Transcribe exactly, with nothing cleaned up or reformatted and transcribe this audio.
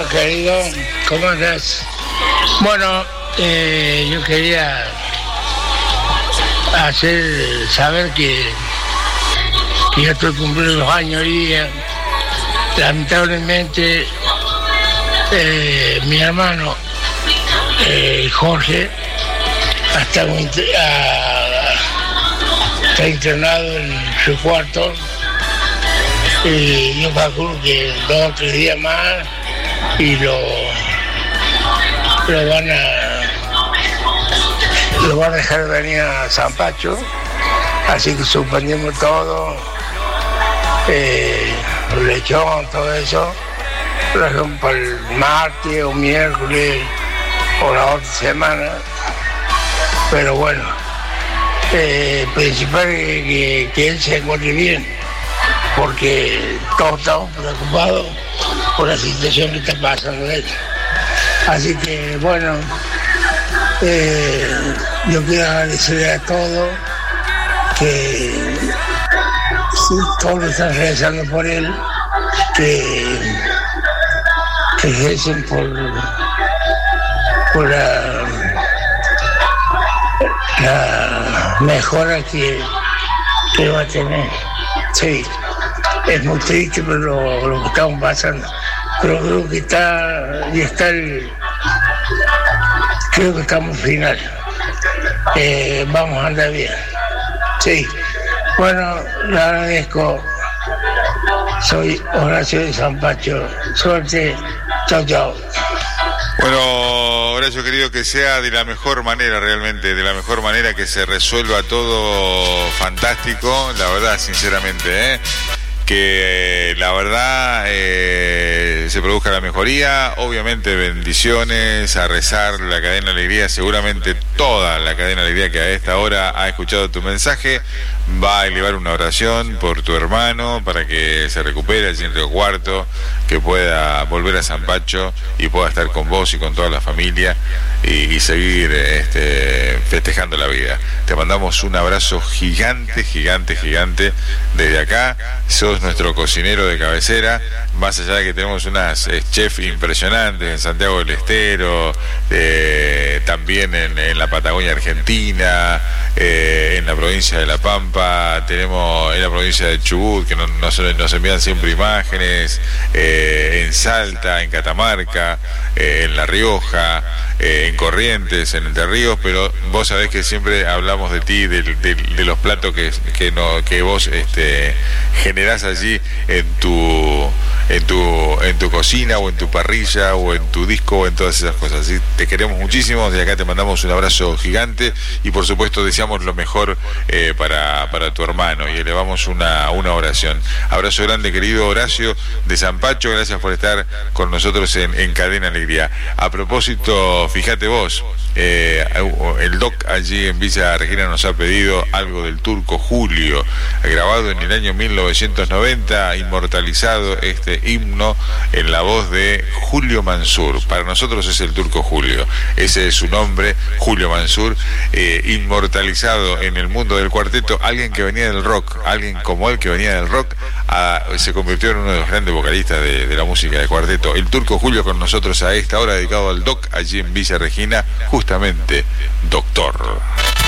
querido, ¿cómo andás? Bueno, eh, yo quería hacer saber que, que yo estoy cumpliendo los años hoy día. Lamentablemente, eh, mi hermano eh, Jorge hasta está internado en su cuarto. Y yo calculo que dos o tres días más y lo, lo van a lo van a dejar venir a San Pacho, así que suspendimos todo, eh, el lechón, todo eso, lo dejamos para el martes o miércoles o la otra semana, pero bueno, eh, principal es que, que él se encuentre bien, porque todos estamos preocupados por la situación que está pasando él. Así que bueno, eh, yo quiero agradecerle a todos que sí, todos están rezando por él, que, que recen por, por la, la mejora que, que va a tener. Sí. Es muy triste pero lo, lo que estamos pasando, pero creo que está y está el creo que estamos final, eh, vamos a andar bien. Sí, bueno, le agradezco. Soy Horacio de San Pacho, suerte, chao chao. Bueno, Horacio querido, que sea de la mejor manera, realmente, de la mejor manera, que se resuelva todo fantástico, la verdad, sinceramente, ¿eh? Que la verdad eh, se produzca la mejoría, obviamente bendiciones, a rezar la cadena Alegría, seguramente toda la cadena Alegría que a esta hora ha escuchado tu mensaje va a elevar una oración por tu hermano para que se recupere al Río Cuarto, que pueda volver a San Pacho y pueda estar con vos y con toda la familia y, y seguir este, festejando la vida. Te mandamos un abrazo gigante, gigante, gigante desde acá. Sos nuestro cocinero de cabecera, más allá de que tenemos unas eh, chefs impresionantes en Santiago del Estero, eh, también en, en la Patagonia Argentina, eh, en la provincia de La Pampa, tenemos en la provincia de Chubut, que nos, nos, nos envían siempre imágenes, eh, en Salta, en Catamarca, eh, en La Rioja, eh, en Corrientes, en Entre Ríos, pero vos sabés que siempre hablamos de ti, de, de, de los platos que, que, no, que vos este, generás allí en tu, en tu en tu cocina o en tu parrilla o en tu disco o en todas esas cosas. Así te queremos muchísimo, desde acá te mandamos un abrazo gigante y por supuesto deseamos lo mejor eh, para, para tu hermano y elevamos una, una oración. Abrazo grande, querido Horacio de San Pacho, gracias por estar con nosotros en, en Cadena Alegría. A propósito, fíjate vos, eh, el Doc allí en Villa Regina nos ha pedido algo del Turco Julio, grabado en el año mil novecientos noventa, inmortalizado este himno en la voz de Julio Mansur. Para nosotros es el Turco Julio, ese es su nombre, Julio Mansur, eh, inmortalizado en el mundo del cuarteto, alguien que venía del rock, alguien como él que venía del rock, a, se convirtió en uno de los grandes vocalistas de, de la música de cuarteto. El Turco Julio con nosotros a esta hora, dedicado al Doc allí en Villa Regina, justamente Doctor.